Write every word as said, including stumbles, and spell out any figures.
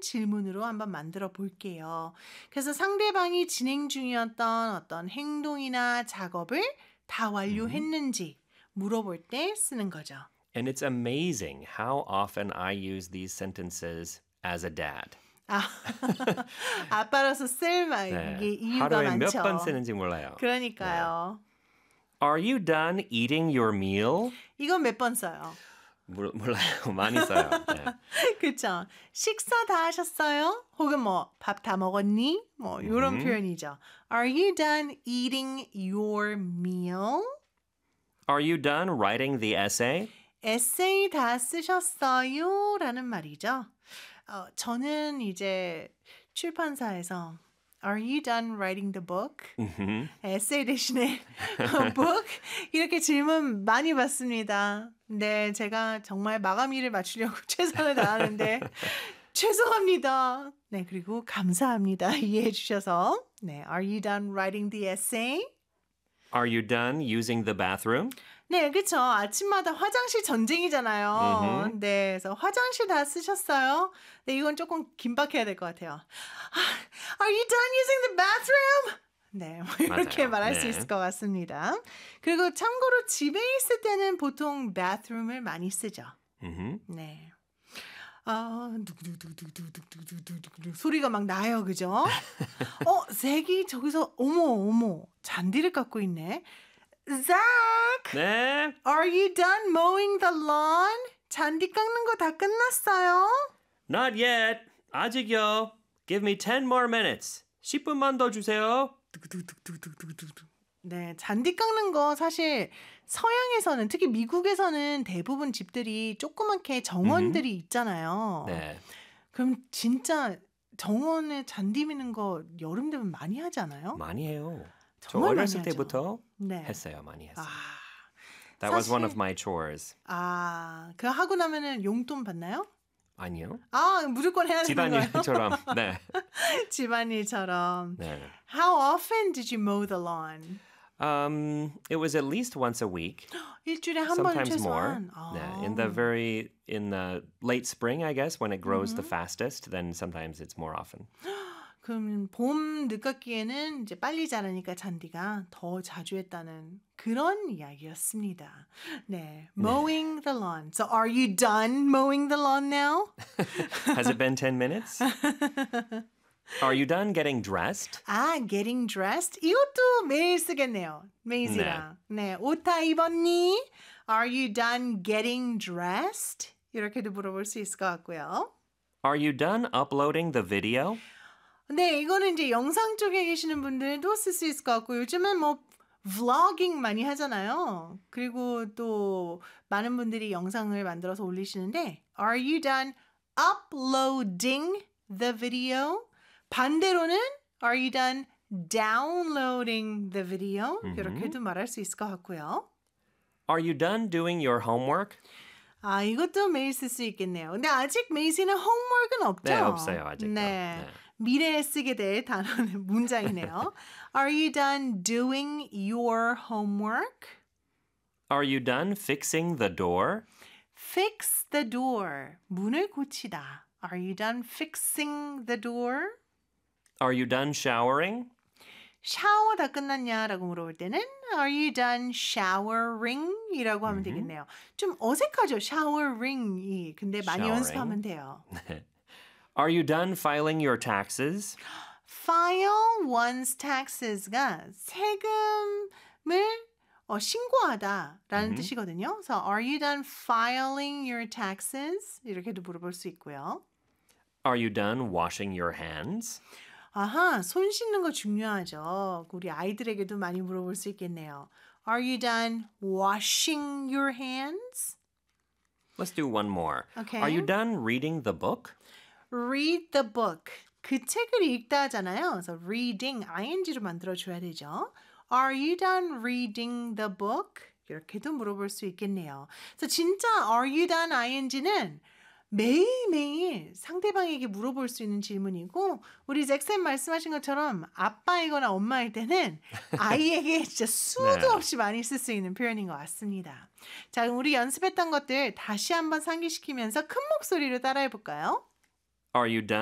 질문으로 한번 만들어 볼게요. 그래서 상대방이 진행 중이었던 어떤 행동이나 작업을 다 완료했는지 물어볼 때 쓰는 거죠. And it's amazing how often I use these sentences as a dad. 아, 아빠로서 쓸 말, 네. 이게 이유가 하루에 많죠. 몇 번 쓰는지 몰라요. 그러니까요. 네. Are you done eating your meal? 이건 몇 번 써요? 몰, 몰라요. 많이 써요. 네. 그렇죠. 식사 다 하셨어요? 혹은 뭐 밥 다 먹었니? 뭐 이런 음. 표현이죠. Are you done eating your meal? Are you done writing the essay? 에세이 다 쓰셨어요? 라는 말이죠. 어, 저는 이제 출판사에서 Are you done writing the book? Mm-hmm. 에세이 대신에 book? 이렇게 질문 많이 받습니다. 네, 제가 정말 마감일을 맞추려고 최선을 다하는데 죄송합니다. 네, 그리고 감사합니다. 이해해 주셔서. 네, Are you done writing the essay? Are you done using the bathroom? 네, 그렇죠. 아침마다 화장실 전쟁이잖아요. 음흠. 네, 그래서 화장실 다 쓰셨어요? 네, 이건 조금 긴박해야 될 것 같아요. Are you done using the bathroom? 네, 뭐 이렇게 맞아요. 말할 네. 수 있을 것 같습니다. 그리고 참고로 집에 있을 때는 보통 bathroom을 많이 쓰죠. Mm-hmm. 네. 아, 두두두두두두두두두 소리가 막 나요, 그죠? 어, zek이 저기서 어머 어머 잔디를 깎고 있네. Zach, 네. are you done mowing the lawn? 잔디 깎는 거 다 끝났어요? Not yet. 아직요. Give me ten more minutes. 십 분만 더 주세요. 네, 잔디 깎는 거 사실 서양에서는 특히 미국에서는 대부분 집들이 조그맣게 정원들이 있잖아요. 네. 그럼 진짜 정원에 잔디 미는 거 여름 되면 많이 하지 않아요? 많이 해요. 저 정말 어렸을 많이 하죠. 때부터 네. 했어요. 많이 했어요. 아, That was one 사실- of my chores. 아, 그 하고 나면은 용돈 받나요? 아니요. 아, 무조건 해야 되는 거예요? 집안일처럼. 네. 집안일처럼. 네. How often did you mow the lawn? Um, it was at least once a week. 일주일에 한 번 Sometimes more. 최소한. 아. 네. In the very in the late spring, I guess, when it grows the fastest, then sometimes it's more often. 그럼 봄 늦깎이에는 이제 빨리 자라니까 잔디가 더 자주 했다는 그런 이야기였습니다. 네, mowing the lawn. So are you done mowing the lawn now? Has it been ten minutes? Are you done getting dressed? 아, getting dressed. 이것도 매일 쓰겠네요. 메이지랑. 네, 옷 다 입었니? Are you done getting dressed? 이렇게도 물어볼 수 있을 것 같고요. Are you done uploading the video? 네, 이거는 이제 영상 쪽에 계시는 분들도 쓸 수 있을 것 같고 요즘은 뭐 vlogging 많이 하잖아요. 그리고 또 많은 분들이 영상을 만들어서 올리시는데 Are you done uploading the video? 반대로는 Are you done downloading the video? 이렇게도 말할 수 있을 것 같고요. Are you done doing your homework? 아, 이것도 매일 쓸 수 있겠네요. 근데 아직 메이시는 homework은 없죠? 네, 없어요, 아직도. 네. 네. 미래에 쓰게 될 단어는 문장이네요. Are you done doing your homework? Are you done fixing the door? Fix the door. 문을 고치다. Are you done fixing the door? Are you done showering? 샤워 다 끝났냐라고 물어볼 때는 Are you done showering? 이라고 하면 되겠네요. 좀 어색하죠, showering이. 근데 많이 Showering. 연습하면 돼요. Are you done filing your taxes? File one's taxes가 세금을 어, 신고하다라는 뜻이거든요. 그래서 Are you done filing your taxes? 이렇게도 물어볼 수 있고요. Are you done washing your hands? 아하, 손 씻는 거 중요하죠. 우리 아이들에게도 많이 물어볼 수 있겠네요. Are you done washing your hands? Let's do one more. Okay. Are you done reading the book? Read the book. 그 책을 읽다 하잖아요. 그래서 reading, ing로 만들어줘야 되죠. Are you done reading the book? 이렇게도 물어볼 수 있겠네요. 그래서 진짜 Are you done ing는 매일매일 상대방에게 물어볼 수 있는 질문이고 우리 잭쌤 말씀하신 것처럼 아빠이거나 엄마일 때는 아이에게 진짜 수도 네. 없이 많이 쓸 수 있는 표현인 것 같습니다. 자, 그럼 우리 연습했던 것들 다시 한번 상기시키면서 큰 목소리로 따라해 볼까요? Are you done